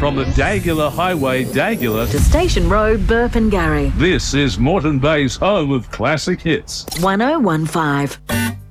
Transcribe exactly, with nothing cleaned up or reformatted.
From the Dagular Highway, Dagular to Station Road, Burpengary. This is Moreton Bay's home of classic hits. one oh one five.